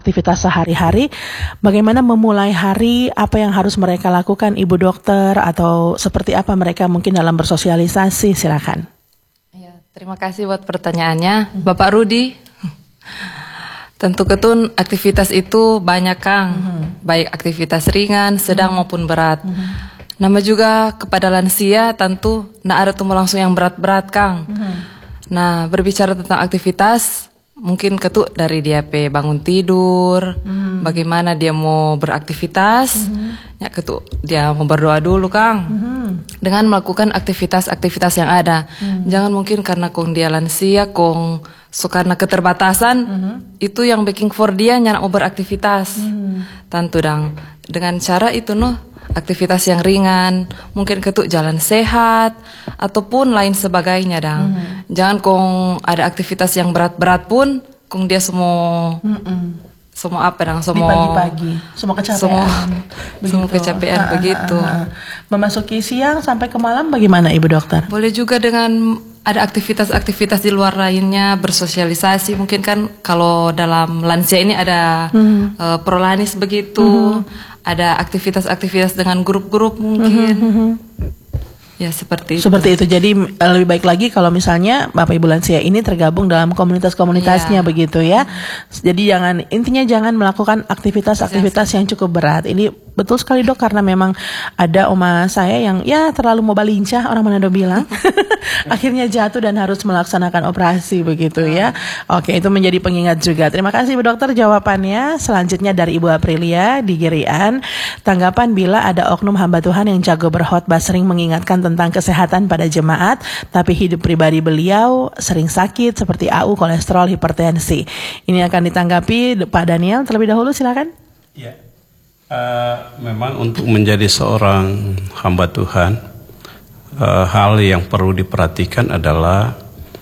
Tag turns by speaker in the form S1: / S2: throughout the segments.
S1: aktivitas sehari-hari, bagaimana memulai hari, apa yang harus mereka lakukan Ibu Dokter, atau seperti apa mereka mungkin dalam bersosialisasi, silakan.
S2: Ya, terima kasih buat pertanyaannya, Bapak Rudi. Tentu ketun aktivitas itu banyak Kang, baik aktivitas ringan, sedang maupun berat. Nama juga kepada lansia tentu nggak ada tuh langsung yang berat-berat Kang. Nah, berbicara tentang aktivitas, mungkin ketuk dari dia bangun tidur, bagaimana dia mau beraktivitas, ya ketuk dia mau berdoa dulu Kang, dengan melakukan aktivitas-aktivitas yang ada. Jangan mungkin karena kong dia lansia, kong karena keterbatasan, itu yang baking for dia nyana mau beraktivitas. Tentu dong, dengan cara itu aktivitas yang ringan, mungkin ketuk jalan sehat, ataupun lain sebagainya dang. Jangan kong ada aktivitas yang berat-berat pun, kong dia semua apa dang, semua
S1: pagi-pagi, semua kecapean,
S2: semua kecapean begitu.
S1: Memasuki siang sampai ke malam bagaimana Ibu Dokter?
S2: Boleh juga dengan ada aktivitas-aktivitas di luar lainnya, bersosialisasi. Mungkin kan kalau dalam lansia ini ada prolanis begitu, ada aktivitas-aktivitas dengan grup-grup mungkin. Ya seperti itu. Seperti
S1: itu. Jadi lebih baik lagi kalau misalnya Bapak Ibu lansia ini tergabung dalam komunitas-komunitasnya begitu ya. Jadi intinya jangan melakukan aktivitas-aktivitas yang cukup berat. Ini betul sekali Dok, karena memang ada oma saya yang ya terlalu mau balincah, orang Manado bilang. Akhirnya jatuh dan harus melaksanakan operasi begitu ya. Oke, itu menjadi pengingat juga. Terima kasih Bu Dokter jawabannya. Selanjutnya dari Ibu Aprilia di Girian. Tanggapan bila ada oknum hamba Tuhan yang jago berkhotbah sering mengingatkan tentang kesehatan pada jemaat, tapi hidup pribadi beliau sering sakit seperti AU, kolesterol, hipertensi. Ini akan ditanggapi Pak Daniel terlebih dahulu, silakan.
S3: Ya, memang untuk menjadi seorang hamba Tuhan, hal yang perlu diperhatikan adalah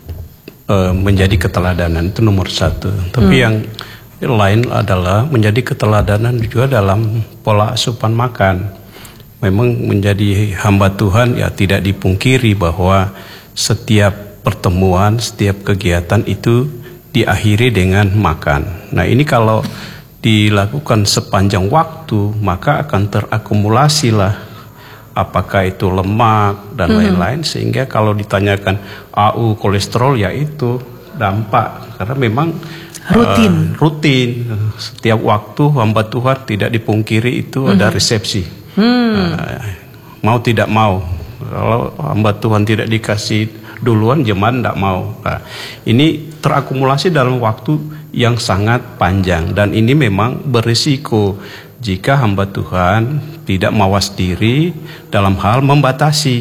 S3: menjadi keteladanan, itu nomor satu. Tapi yang lain adalah menjadi keteladanan juga dalam pola asupan makan. Memang menjadi hamba Tuhan ya tidak dipungkiri bahwa setiap pertemuan, setiap kegiatan itu diakhiri dengan makan. Nah ini kalau dilakukan sepanjang waktu maka akan terakumulasi lah, apakah itu lemak dan lain-lain, sehingga kalau ditanyakan AU kolesterol ya itu dampak karena memang rutin setiap waktu hamba Tuhan tidak dipungkiri itu ada resepsi. Mau tidak mau, kalau hamba Tuhan tidak dikasih duluan jemaat tidak mau. Nah, ini terakumulasi dalam waktu yang sangat panjang dan ini memang berisiko jika hamba Tuhan tidak mawas diri dalam hal membatasi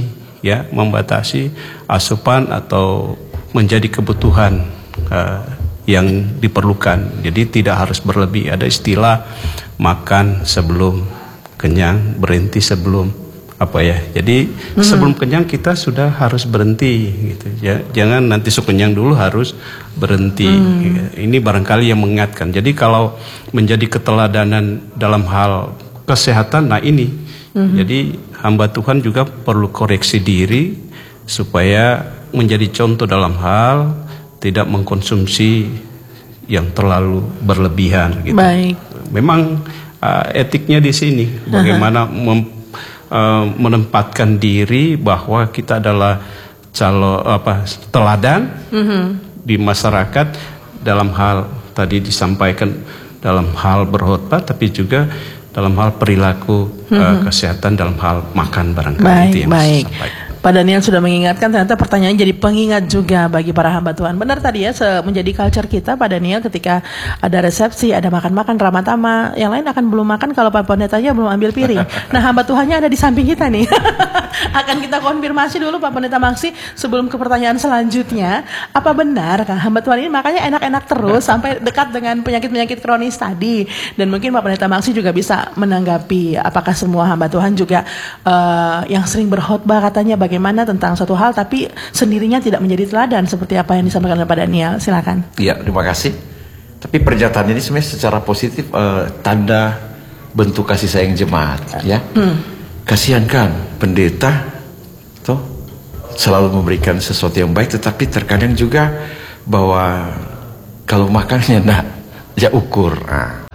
S3: asupan atau menjadi kebutuhan yang diperlukan. Jadi tidak harus berlebih. Ada istilah makan sebelum kenyang, berhenti sebelum jadi sebelum kenyang kita sudah harus berhenti gitu ya. Jangan nanti kenyang dulu harus berhenti. Ini barangkali yang mengingatkan. Jadi kalau menjadi keteladanan dalam hal kesehatan, nah ini jadi hamba Tuhan juga perlu koreksi diri supaya menjadi contoh dalam hal tidak mengkonsumsi yang terlalu berlebihan gitu.
S1: Baik.
S3: Memang etiknya di sini bagaimana menempatkan diri bahwa kita adalah teladan di masyarakat dalam hal tadi disampaikan dalam hal berkhotbah, tapi juga dalam hal perilaku kesehatan dalam hal makan barangkali.
S1: Baik. Pak Daniel sudah mengingatkan, ternyata pertanyaannya jadi pengingat juga bagi para hamba Tuhan. Benar tadi ya, menjadi culture kita Pak Daniel, ketika ada resepsi, ada makan-makan, ramah-tamah, yang lain akan belum makan kalau Pak Pendetanya belum ambil piring. Nah hamba Tuhannya ada di samping kita nih. Akan kita konfirmasi dulu Pak Pendeta Maksi sebelum ke pertanyaan selanjutnya. Apa benar Kang hamba Tuhan ini makanya enak-enak terus sampai dekat dengan penyakit-penyakit kronis tadi? Dan mungkin Pak Pendeta Maksi juga bisa menanggapi apakah semua hamba Tuhan juga yang sering berkhotbah katanya bagaimana tentang suatu hal tapi sendirinya tidak menjadi teladan seperti apa yang disampaikan oleh Pak Daniel. Silakan.
S4: Iya, terima kasih. Tapi pernyataan ini sebenarnya secara positif tanda bentuk kasih sayang jemaat, ya. Kasihan kan pendeta toh selalu memberikan sesuatu yang baik, tetapi terkadang juga bahwa kalau makannya enggak ya ukur.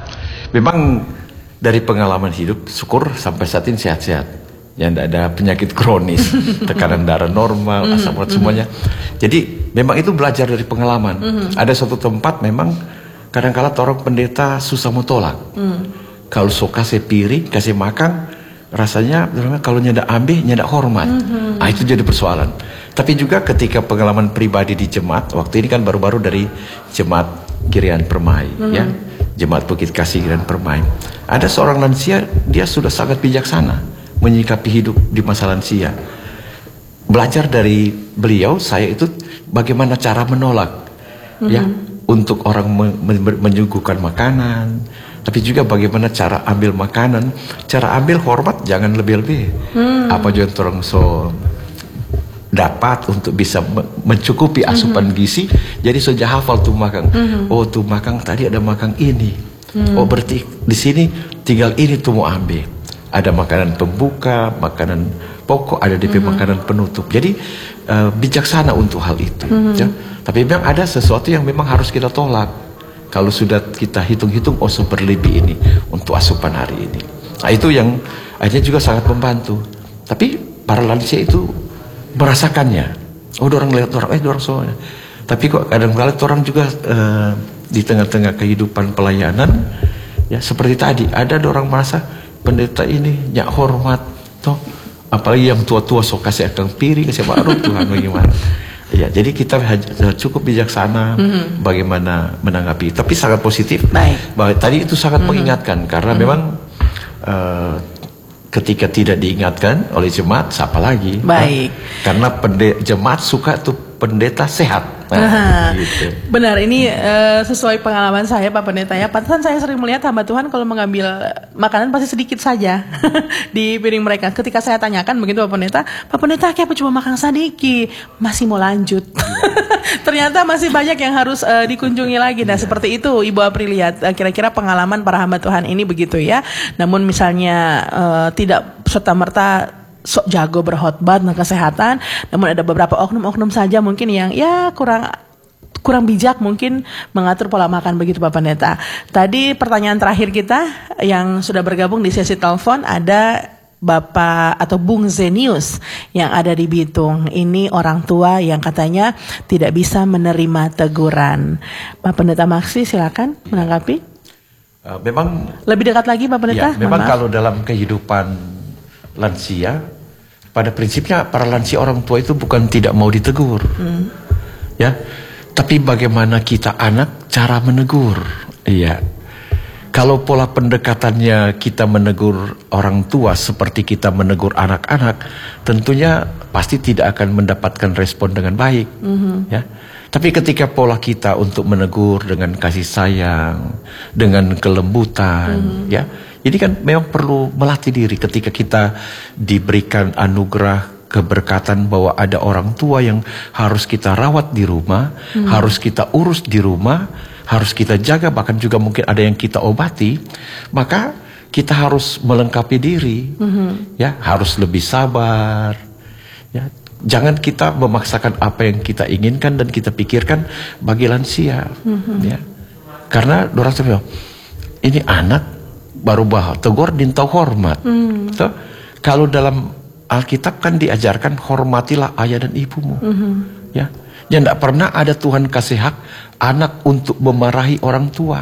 S4: Memang dari pengalaman hidup, syukur sampai saat ini sehat-sehat. Ya, tidak ada penyakit kronis, tekanan darah normal, asam urat semuanya. Jadi memang itu belajar dari pengalaman. Ada suatu tempat memang kadang-kala orang pendeta susah mau tolak. Kalau so kasih piring, kasih makan, rasanya kalau nyada ambil, nyada hormat. Itu jadi persoalan. Tapi juga ketika pengalaman pribadi di jemaat, waktu ini kan baru-baru dari jemaat Girian Permai, ya, jemaat Bukit Kasih Girian Permai. Ada seorang lansia, dia sudah sangat bijaksana menyikapi hidup di masa lansia. Belajar dari beliau, saya itu bagaimana cara menolak, ya, untuk orang menyuguhkan makanan. Tapi juga bagaimana cara ambil makanan, cara ambil hormat jangan lebih-lebih. Apa juga orang so dapat untuk bisa mencukupi asupan gizi, jadi sudah hafal tuh makan. Oh tuh makan tadi ada makan ini. Oh berarti di sini tinggal ini tuh mau ambil. Ada makanan pembuka, makanan pokok, ada DP makanan penutup. Jadi bijaksana untuk hal itu. Ya. Tapi memang ada sesuatu yang memang harus kita tolak. Kalau sudah kita hitung-hitung, oh berlebih ini untuk asupan hari ini. Nah itu yang akhirnya juga sangat membantu. Tapi para lansia itu merasakannya. Oh, orang lihat orang soalnya. Tapi kok kadang-kadang orang juga di tengah-tengah kehidupan pelayanan, ya seperti tadi ada orang merasa pendeta ini nyak hormat, toh apalagi yang tua-tua sok kasih akan piring, kasih baru Tuhan bagaimana. Ya, jadi kita cukup bijaksana bagaimana menanggapi. Tapi sangat positif. Bahwa tadi itu sangat mengingatkan karena memang ketika tidak diingatkan oleh jemaat, siapa lagi?
S1: Baik.
S4: Karena jemaat suka tuh pendeta sehat. Gitu.
S1: Benar, ini sesuai pengalaman saya Pak Pendeta ya. Pantesan saya sering melihat hamba Tuhan kalau mengambil makanan pasti sedikit saja di piring mereka. Ketika saya tanyakan begitu Pak Pendeta kayak apa cuma makan sedikit, masih mau lanjut. Ternyata masih banyak yang harus dikunjungi lagi. Nah seperti itu Ibu Aprilia, kira-kira pengalaman para hamba Tuhan ini begitu ya. Namun misalnya tidak serta-merta sok jago berkhotbah tentang kesehatan, namun ada beberapa oknum-oknum saja mungkin yang ya kurang bijak mungkin mengatur pola makan begitu Pak Pendeta. Tadi pertanyaan terakhir kita yang sudah bergabung di sesi telepon ada Bapak atau Bung Zenius yang ada di Bitung. Ini orang tua yang katanya tidak bisa menerima teguran. Pak Pendeta Maksi silakan menanggapi.
S4: Memang
S1: lebih dekat lagi Pak Pendeta.
S4: Ya, memang kalau dalam kehidupan lansia, pada prinsipnya para lansia orang tua itu bukan tidak mau ditegur, ya, tapi bagaimana kita anak cara menegur, iya. Kalau pola pendekatannya kita menegur orang tua seperti kita menegur anak-anak, tentunya pasti tidak akan mendapatkan respon dengan baik, ya. Tapi ketika pola kita untuk menegur dengan kasih sayang, dengan kelembutan, ya. Jadi kan memang perlu melatih diri ketika kita diberikan anugerah keberkatan bahwa ada orang tua yang harus kita rawat di rumah, harus kita urus di rumah, harus kita jaga, bahkan juga mungkin ada yang kita obati, maka kita harus melengkapi diri, ya harus lebih sabar, ya. Jangan kita memaksakan apa yang kita inginkan dan kita pikirkan bagi lansia, ya. Karena orang bilang, ini anak baru tegur dintau hormat. So, kalau dalam Alkitab kan diajarkan hormatilah ayah dan ibumu, ya. Ya tidak pernah ada Tuhan kasih hak anak untuk memarahi orang tua,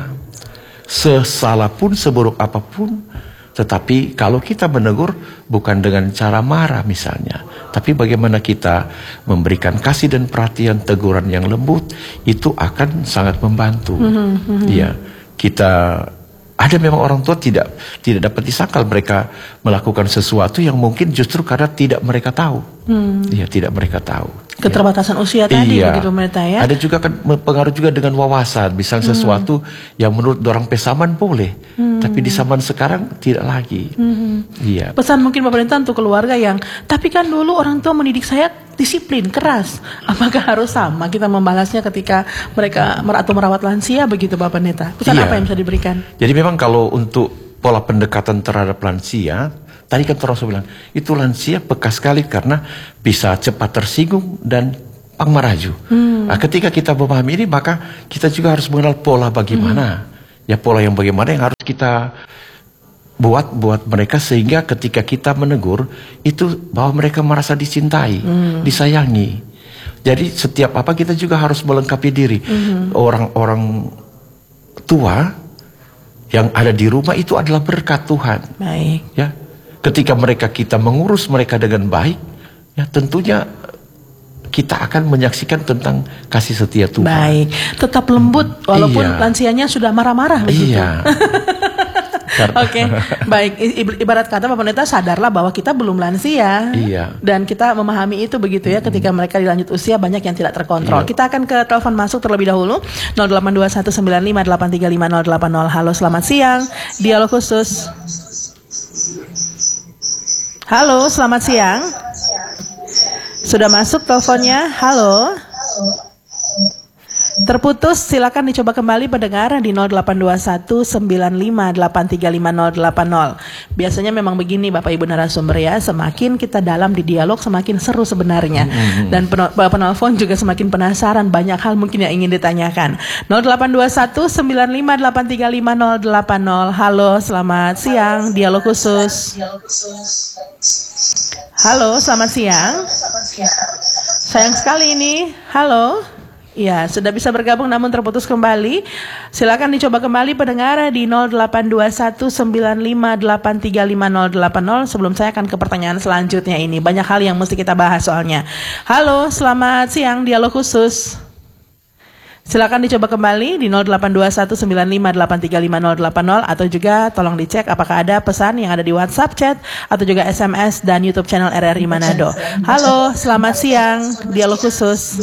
S4: sesalah pun seburuk apapun. Tetapi kalau kita menegur bukan dengan cara marah misalnya, tapi bagaimana kita memberikan kasih dan perhatian, teguran yang lembut, itu akan sangat membantu. Ya, kita ada memang orang tua tidak dapat disangkal mereka melakukan sesuatu yang mungkin justru karena tidak mereka tahu. Iya, tidak mereka tahu.
S1: Keterbatasan usia tadi begitu Pendeta ya.
S4: Ada juga kan pengaruh juga dengan wawasan. Misalnya sesuatu yang menurut orang pesaman boleh, tapi di zaman sekarang tidak lagi. Iya.
S1: Pesan mungkin Pak Pendeta untuk keluarga yang, tapi kan dulu orang tua mendidik saya disiplin, keras. Apakah harus sama kita membalasnya ketika mereka atau merawat lansia begitu Pak Pendeta? Pesan apa yang bisa diberikan?
S4: Jadi memang kalau untuk pola pendekatan terhadap lansia, tadi kan terus bilang, itu lansia peka sekali karena bisa cepat tersinggung dan pangmaraju. Nah, ketika kita memahami ini, maka kita juga harus mengenal pola bagaimana Ya pola yang bagaimana yang harus kita buat mereka sehingga ketika kita menegur itu bahwa mereka merasa dicintai, disayangi. Jadi setiap apa kita juga harus melengkapi diri. Orang-orang tua yang ada di rumah itu adalah berkat Tuhan.
S1: Baik.
S4: Ya, ketika kita mengurus mereka dengan baik, ya tentunya kita akan menyaksikan tentang kasih setia Tuhan.
S1: Baik, tetap lembut walaupun lansianya sudah marah-marah begitu.
S4: Iya.
S1: Oke, baik. Ibarat kata Pak Pendeta, sadarlah bahwa kita belum lansia.
S4: Iya.
S1: Dan kita memahami itu begitu ya. Ketika mereka dilanjut usia banyak yang tidak terkontrol. Kita akan ke telepon masuk terlebih dahulu. 082195835080. Halo, selamat siang. Dialog khusus. Halo, selamat siang. Sudah masuk teleponnya. Halo. Terputus, silakan dicoba kembali pendengar di 082195835080. Biasanya memang begini Bapak Ibu narasumber ya, semakin kita dalam di dialog semakin seru sebenarnya. Dan penelpon juga semakin penasaran, banyak hal mungkin yang ingin ditanyakan. 082195835080. Halo, selamat siang, dialog khusus. Halo, selamat siang. Sayang sekali ini. Halo. Ya, sudah bisa bergabung namun terputus kembali. Silakan dicoba kembali pendengar di 082195835080. Sebelum saya akan ke pertanyaan selanjutnya ini. Banyak hal yang mesti kita bahas soalnya. Halo, selamat siang, dialog khusus. Silakan dicoba kembali di 082195835080 atau juga tolong dicek apakah ada pesan yang ada di WhatsApp chat atau juga SMS dan YouTube channel RRI Manado. Halo, selamat siang, dialog khusus.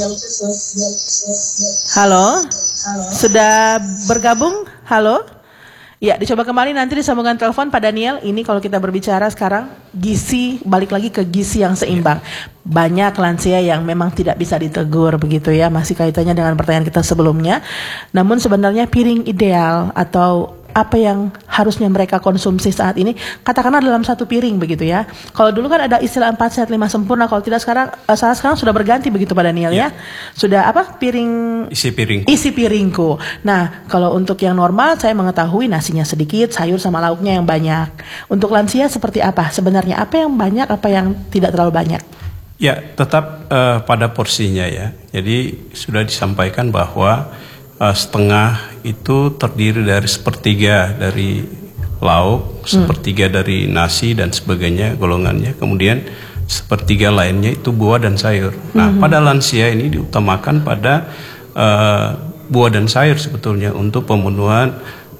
S1: Halo, sudah bergabung? Halo? Ya, dicoba kembali nanti disambungkan telepon Pak Daniel. Ini kalau kita berbicara sekarang gizi, balik lagi ke gizi yang seimbang. Banyak lansia yang memang tidak bisa ditegur begitu ya, masih kaitannya dengan pertanyaan kita sebelumnya. Namun sebenarnya piring ideal atau apa yang harusnya mereka konsumsi saat ini, katakanlah dalam satu piring begitu ya. Kalau dulu kan ada istilah 4 sehat 5 sempurna, kalau tidak sekarang sudah berganti begitu Pak Daniel ya. Sudah apa?
S3: Isi piring.
S1: Isi piringku. Nah, kalau untuk yang normal saya mengetahui nasinya sedikit, sayur sama lauknya yang banyak. Untuk lansia seperti apa? Sebenarnya apa yang banyak, apa yang tidak terlalu banyak?
S3: Ya, tetap pada porsinya ya. Jadi sudah disampaikan bahwa setengah itu terdiri dari sepertiga dari lauk, sepertiga dari nasi dan sebagainya golongannya. Kemudian sepertiga lainnya itu buah dan sayur. Nah, pada lansia ini diutamakan pada buah dan sayur sebetulnya untuk pemenuhan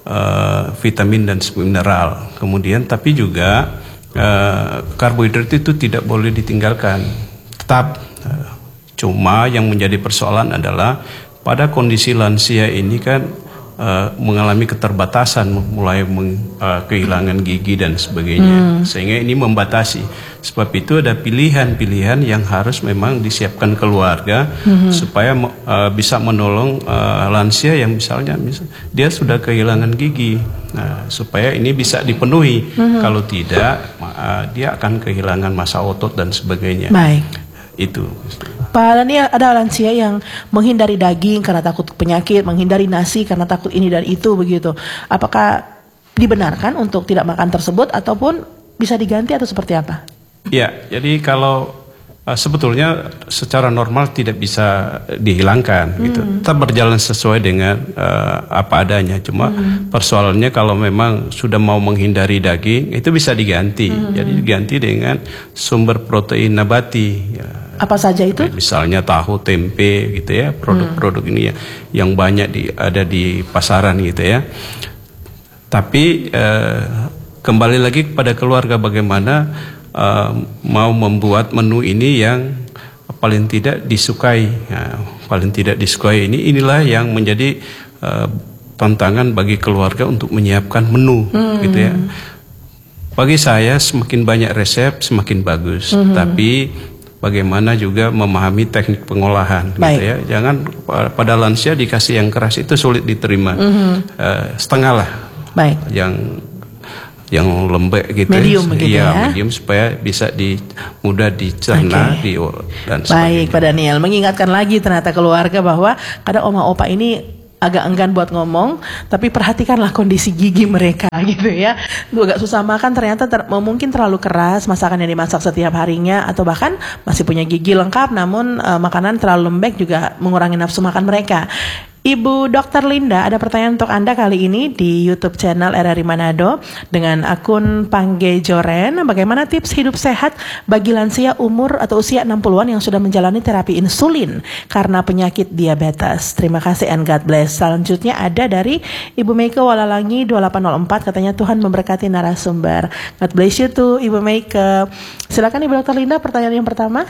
S3: vitamin dan mineral. Kemudian tapi juga karbohidrat itu tidak boleh ditinggalkan. Tetap cuma yang menjadi persoalan adalah pada kondisi lansia ini kan mengalami keterbatasan, mulai kehilangan gigi dan sebagainya, sehingga ini membatasi. Sebab itu ada pilihan-pilihan yang harus memang disiapkan keluarga supaya bisa menolong lansia yang misalnya dia sudah kehilangan gigi, supaya ini bisa dipenuhi. Kalau tidak, dia akan kehilangan massa otot dan sebagainya.
S1: Baik.
S3: Itu.
S1: Pak Daniel, ada lansia yang menghindari daging karena takut penyakit, menghindari nasi karena takut ini dan itu begitu. Apakah dibenarkan untuk tidak makan tersebut ataupun bisa diganti atau seperti apa?
S3: Ya, jadi kalau sebetulnya secara normal tidak bisa dihilangkan gitu. Tetap berjalan sesuai dengan apa adanya. Cuma persoalannya kalau memang sudah mau menghindari daging itu bisa diganti. Jadi diganti dengan sumber protein nabati. Ya.
S1: Apa saja itu?
S3: Misalnya tahu, tempe gitu ya, produk-produk ini ya, yang banyak ada di pasaran gitu ya. Tapi kembali lagi kepada keluarga bagaimana mau membuat menu ini yang paling tidak disukai. Paling tidak disukai inilah yang menjadi tantangan bagi keluarga untuk menyiapkan menu gitu ya. Bagi saya semakin banyak resep semakin bagus, tapi bagaimana juga memahami teknik pengolahan gitu ya. Jangan pada lansia dikasih yang keras itu sulit diterima. Setengah lah.
S1: Baik.
S3: Yang lembek gitu.
S1: Medium begitu ya.
S3: Medium supaya bisa mudah dicerna dan sebagainya.
S1: Baik, Pak Daniel, mengingatkan lagi ternyata keluarga bahwa kadang oma opa ini agak enggan buat ngomong, tapi perhatikanlah kondisi gigi mereka gitu ya. Lu agak susah makan, ternyata mungkin terlalu keras masakan yang dimasak setiap harinya, atau bahkan masih punya gigi lengkap namun makanan terlalu lembek juga mengurangi nafsu makan mereka. Ibu Dr. Linda, ada pertanyaan untuk Anda kali ini di YouTube channel RRI Manado dengan akun Pangge Joren. Bagaimana tips hidup sehat bagi lansia umur atau usia 60-an yang sudah menjalani terapi insulin karena penyakit diabetes? Terima kasih and God bless. Selanjutnya ada dari Ibu Meike Walalangi 2804, katanya Tuhan memberkati narasumber. God bless you too Ibu Meike. Silakan Ibu Dr. Linda, pertanyaan yang pertama.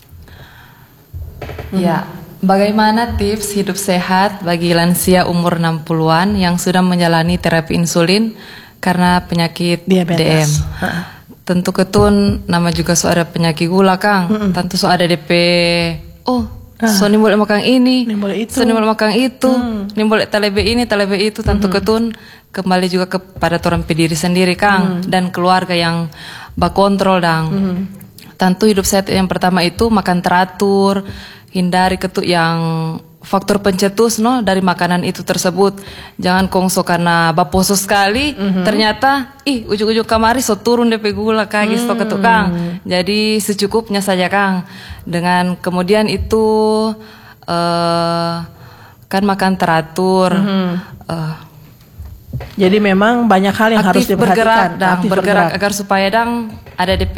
S2: Ya. Bagaimana tips hidup sehat bagi lansia umur 60-an yang sudah menjalani terapi insulin karena penyakit DM? Tentu ketun nama juga so ada penyakit gula Kang. Tentu so ada DP. So nimbul makan ini, so nimbul makan itu, nimbul talebe ini, talebe itu. Tentu ketun kembali juga kepada orang diri sendiri Kang dan keluarga yang bakontrol dang. Tentu hidup sehat yang pertama itu makan teratur. Hindari ketuk yang faktor pencetus dari makanan itu tersebut. Jangan kongso karena baposo sekali, ternyata ujung-ujung kamari so turun DP gula kaki stok ketuk Kang. Jadi secukupnya saja Kang. Dengan kemudian itu kan makan teratur.
S1: Jadi memang banyak hal yang harus diperhatikan.
S2: Bergerak agar supaya ada DP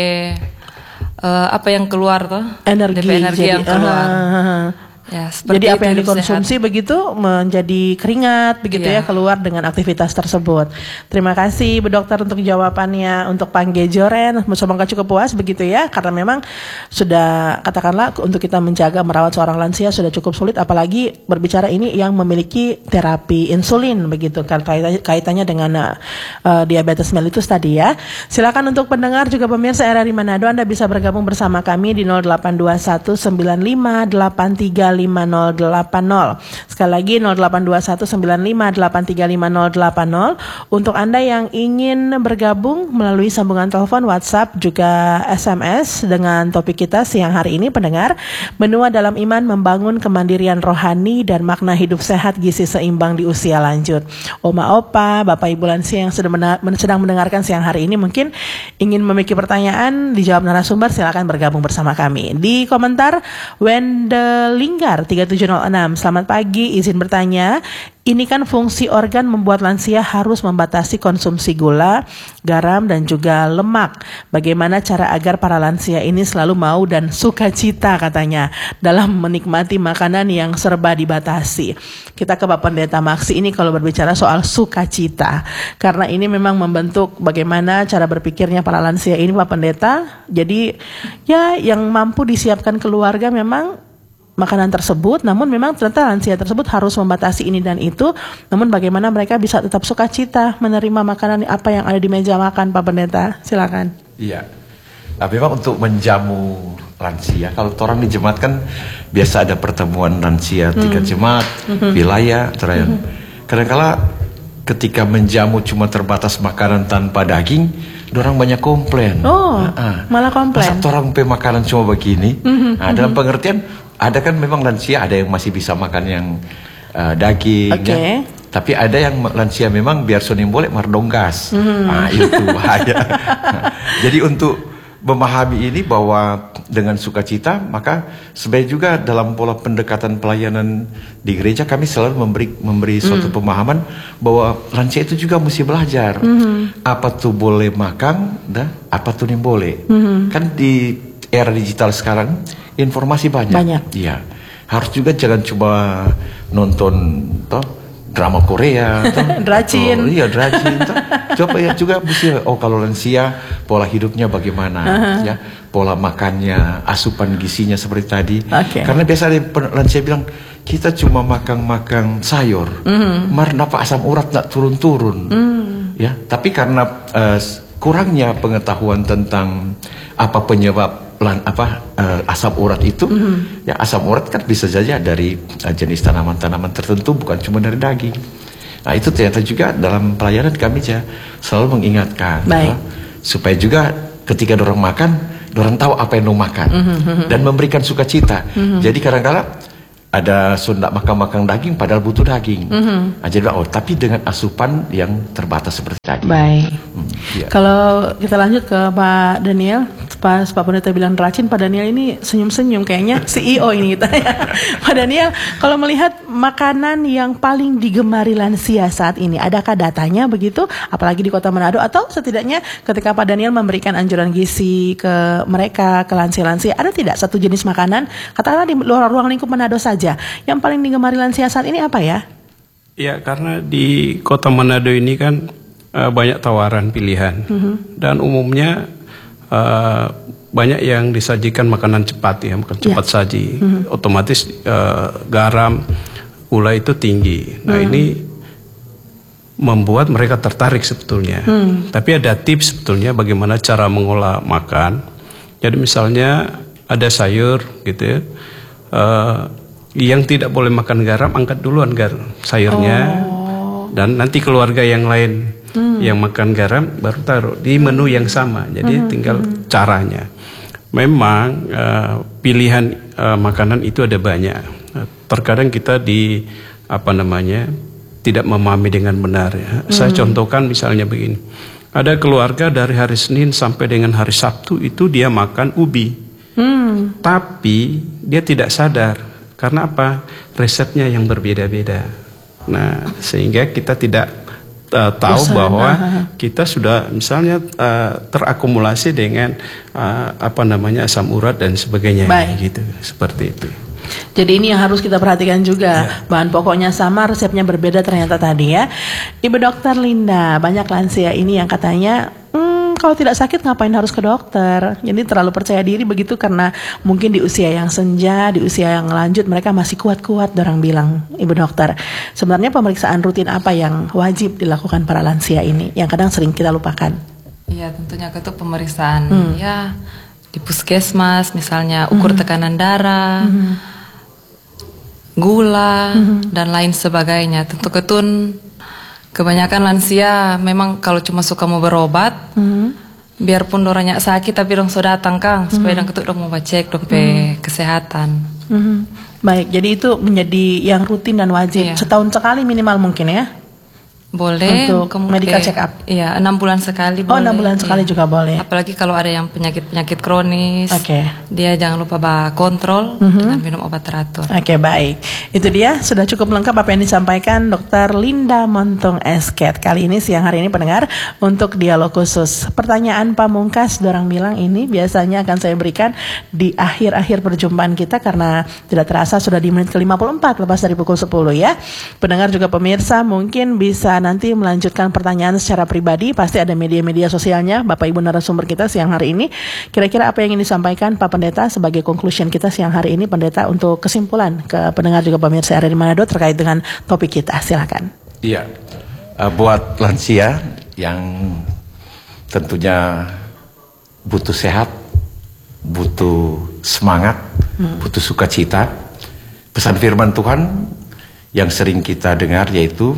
S2: apa yang keluar tuh?
S1: Energi
S2: yang keluar. Ya,
S1: jadi apa yang dikonsumsi sehat. Begitu menjadi keringat begitu ya keluar dengan aktivitas tersebut. Terima kasih Bu Dokter untuk jawabannya untuk Pangge Joren. Semoga cukup puas begitu ya, karena memang sudah katakanlah untuk kita menjaga merawat seorang lansia sudah cukup sulit, apalagi berbicara ini yang memiliki terapi insulin begitu kan, kaitannya dengan diabetes mellitus tadi ya. Silakan untuk pendengar juga pemirsa RRI Manado, Anda bisa bergabung bersama kami di 0821 95 83 5080. Sekali lagi 082195835080. Untuk Anda yang ingin bergabung melalui sambungan telepon, WhatsApp, juga SMS dengan topik kita siang hari ini pendengar, menua dalam iman membangun kemandirian rohani dan makna hidup sehat gizi seimbang di usia lanjut. Oma opa, Bapak Ibu lansia yang sedang mendengarkan siang hari ini mungkin ingin memiliki pertanyaan dijawab narasumber, silakan bergabung bersama kami. Di komentar Wendelingga 3706, selamat pagi, izin bertanya, ini kan fungsi organ membuat lansia harus membatasi konsumsi gula, garam dan juga lemak. Bagaimana cara agar para lansia ini selalu mau dan sukacita katanya dalam menikmati makanan yang serba dibatasi. Kita ke Pak Pendeta Maksi ini kalau berbicara soal sukacita, karena ini memang membentuk bagaimana cara berpikirnya para lansia ini Pak Pendeta. Jadi ya yang mampu disiapkan keluarga memang makanan tersebut, namun memang ternyata lansia tersebut harus membatasi ini dan itu. Namun bagaimana mereka bisa tetap sukacita menerima makanan apa yang ada di meja makan, Pak Pendeta? Silakan.
S4: Iya. Nah, memang untuk menjamu lansia, kalau orang di jemaat kan biasa ada pertemuan lansia tingkat jemaat, wilayah, kadang-kala ketika menjamu cuma terbatas makanan tanpa daging, orang banyak komplain.
S1: Malah komplain.
S4: Masa orang pe makanan cuma begini. Dalam pengertian ada kan memang lansia ada yang masih bisa makan yang daging, ya. Tapi ada yang lansia memang biar sonim boleh mardonggas. Itu bahaya. Jadi untuk memahami ini bahwa dengan sukacita, maka sebaiknya juga dalam pola pendekatan pelayanan di gereja kami selalu memberi suatu pemahaman bahwa lansia itu juga mesti belajar apa tuh boleh makan, apa tuh yang boleh. Kan di era digital sekarang informasi banyak. Iya. Harus juga jangan cuma nonton drama Korea,
S1: Dracin.
S4: Dracin. Coba ya juga mesti kalau lansia pola hidupnya bagaimana, ya, pola makannya, asupan gizinya seperti tadi. Karena biasa lansia bilang kita cuma makan sayur, napa asam urat nak turun-turun, ya. Tapi karena kurangnya pengetahuan tentang apa penyebab asam urat itu, ya asam urat kan bisa saja dari jenis tanaman-tanaman tertentu, bukan cuma dari daging. Nah itu ternyata juga dalam pelayanan kami selalu mengingatkan, supaya juga ketika dorang makan, dorang tahu apa yang dorang makan dan memberikan sukacita. Jadi kadang-kadang ada Sunda makan daging padahal butuh daging. Jadi tapi dengan asupan yang terbatas seperti tadi.
S1: Baik.
S4: Iya.
S1: Kalau kita lanjut ke Pak Daniel, pas Pak Pendeta bilang racin, Pak Daniel ini senyum-senyum kayaknya CEO ini kita ya. Pak Daniel, kalau melihat makanan yang paling digemari lansia saat ini, adakah datanya begitu? Apalagi di Kota Manado, atau setidaknya ketika Pak Daniel memberikan anjuran gizi ke mereka, ke lansia-lansia, ada tidak satu jenis makanan, katakanlah di luar ruang lingkup Manado saja, yang paling digemari lansia saat ini apa ya?
S3: Ya, karena di Kota Manado ini kan banyak tawaran pilihan, dan umumnya banyak yang disajikan makanan cepat ya, makan cepat saji, otomatis garam, gula itu tinggi. Nah ini membuat mereka tertarik sebetulnya. Tapi ada tips sebetulnya bagaimana cara mengolah makan. Jadi misalnya ada sayur gitu ya. Yang tidak boleh makan garam, angkat duluan sayurnya, dan nanti keluarga yang lain yang makan garam baru taruh di menu yang sama. Jadi tinggal caranya. Memang pilihan makanan itu ada banyak. Terkadang kita tidak memahami dengan benar. Ya. Saya contohkan misalnya begini. Ada keluarga dari hari Senin sampai dengan hari Sabtu itu dia makan ubi, tapi dia tidak sadar. Karena apa? Resepnya yang berbeda-beda. Nah, sehingga kita tidak tahu bahwa kita sudah misalnya terakumulasi dengan asam urat dan sebagainya.
S1: Baik.
S3: Gitu, seperti itu.
S1: Jadi ini yang harus kita perhatikan juga. Bahan pokoknya sama, resepnya berbeda ternyata tadi ya. Ibu Dokter Linda, banyak lansia ini yang katanya kalau tidak sakit ngapain harus ke dokter. Jadi terlalu percaya diri begitu karena mungkin di usia yang senja, di usia yang lanjut mereka masih kuat-kuat, orang bilang. Ibu Dokter, sebenarnya pemeriksaan rutin apa yang wajib dilakukan para lansia ini yang kadang sering kita lupakan?
S2: Iya, tentunya itu pemeriksaan ya di puskesmas, misalnya ukur tekanan darah, gula dan lain sebagainya. Tentu ketun kebanyakan lansia memang kalau cuma suka mau berobat, biarpun dorangnya sakit tapi dong sudah datang Kang, supaya dong ketut dong mau cek dong kesehatan.
S1: Baik, jadi itu menjadi yang rutin dan wajib. Setahun sekali minimal mungkin ya?
S2: Boleh
S1: untuk medical check up.
S2: Iya, 6 bulan sekali boleh.
S1: 6 bulan sekali juga boleh.
S2: Apalagi kalau ada yang penyakit kronis. Dia jangan lupa kontrol dengan minum obat teratur.
S1: Baik. Itu dia sudah cukup lengkap apa yang disampaikan Dr. Linda Montong Esket. Kali ini siang hari ini pendengar untuk dialog khusus. Pertanyaan pamungkas dorang bilang ini biasanya akan saya berikan di akhir-akhir perjumpaan kita karena tidak terasa sudah di menit ke-54 lepas dari pukul 10 ya. Pendengar juga pemirsa mungkin bisa nanti melanjutkan pertanyaan secara pribadi, pasti ada media-media sosialnya Bapak Ibu narasumber kita siang hari ini. Kira-kira apa yang ingin disampaikan Pak Pendeta sebagai conclusion kita siang hari ini, Pendeta, untuk kesimpulan ke pendengar juga pemirsa RRI Manado terkait dengan topik kita, silakan.
S4: Iya, buat lansia yang tentunya butuh sehat, butuh semangat, butuh sukacita, pesan firman Tuhan yang sering kita dengar yaitu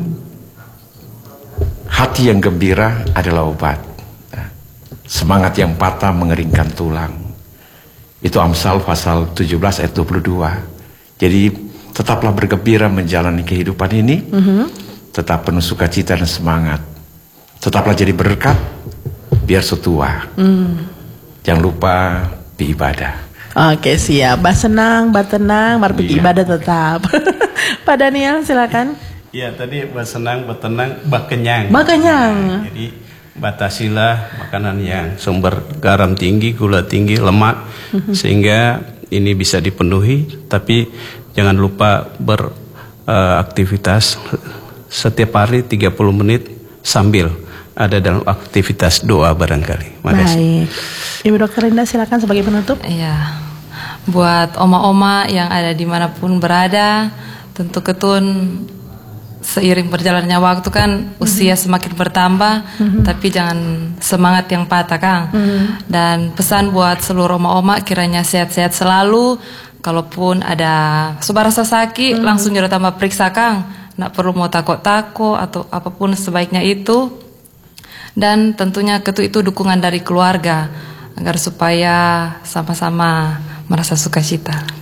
S4: hati yang gembira adalah obat. Semangat yang patah mengeringkan tulang. Itu Amsal pasal 17 ayat 22. Jadi tetaplah bergembira menjalani kehidupan ini. Tetap penuh sukacita dan semangat. Tetaplah jadi berkat biar setua. Jangan lupa beribadah.
S1: Oke, siap. Tenang, pergi ibadah tetap. Pak Daniel silakan.
S3: Ya, tadi bersenang, bertenang, kenyang. Jadi batasilah makanan yang sumber garam tinggi, gula tinggi, lemak, sehingga ini bisa dipenuhi. Tapi jangan lupa beraktivitas setiap hari 30 menit sambil ada dalam aktivitas doa barangkali. Makasih.
S1: Baik. Ibu Dokter Linda silakan sebagai penutup.
S2: Iya. Buat oma-oma yang ada dimanapun berada, tentu ketun seiring berjalannya waktu kan usia semakin bertambah, tapi jangan semangat yang patah Kang. Dan pesan buat seluruh oma-oma kiranya sehat-sehat selalu. Kalaupun ada sobat rasa sakit, langsung juga tambah periksa Kang. Nggak perlu mau takut-takut atau apapun sebaiknya itu. Dan tentunya itu dukungan dari keluarga agar supaya sama-sama merasa sukacita.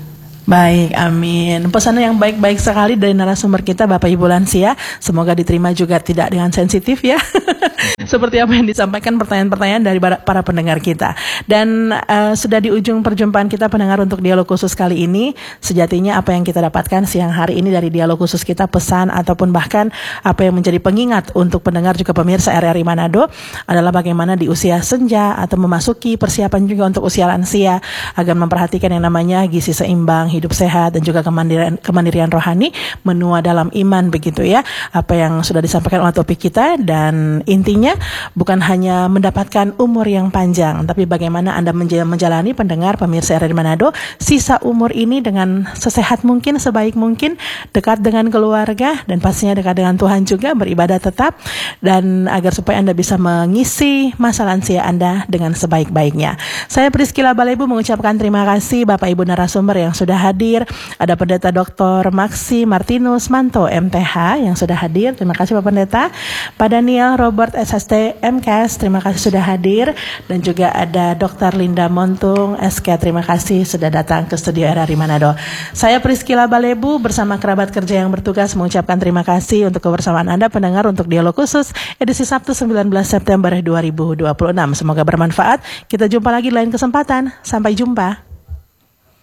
S1: Baik, amin. Pesan yang baik-baik sekali dari narasumber kita Bapak Ibu lansia. Semoga diterima juga tidak dengan sensitif ya. Seperti apa yang disampaikan pertanyaan-pertanyaan dari para pendengar kita. Dan sudah di ujung perjumpaan kita pendengar untuk dialog khusus kali ini. Sejatinya apa yang kita dapatkan siang hari ini dari dialog khusus kita, pesan ataupun bahkan apa yang menjadi pengingat untuk pendengar juga pemirsa RRI Manado adalah bagaimana di usia senja atau memasuki persiapan juga untuk usia lansia agar memperhatikan yang namanya gizi seimbang, hidup sehat dan juga kemandirian rohani menua dalam iman begitu ya. Apa yang sudah disampaikan oleh topik kita, dan intinya bukan hanya mendapatkan umur yang panjang, tapi bagaimana Anda menjalani pendengar pemirsa RRI Manado sisa umur ini dengan sesehat mungkin, sebaik mungkin, dekat dengan keluarga dan pastinya dekat dengan Tuhan juga, beribadah tetap, dan agar supaya Anda bisa mengisi masa lansia Anda dengan sebaik-baiknya. Saya Priscilla Balebu mengucapkan terima kasih Bapak Ibu narasumber yang sudah hadir. Ada Pendeta Dr. Maxi Martinus Manto MTH yang sudah hadir. Terima kasih Bapak Pendeta. Pak Daniel Robert SST MKes, terima kasih sudah hadir. Dan juga ada Dr. Linda Montung SK, terima kasih sudah datang ke studio RRI Manado. Saya Priscilla Balebu bersama kerabat kerja yang bertugas mengucapkan terima kasih untuk kebersamaan Anda pendengar untuk dialog khusus edisi Sabtu 19 September 2026. Semoga bermanfaat. Kita jumpa lagi di lain kesempatan. Sampai jumpa.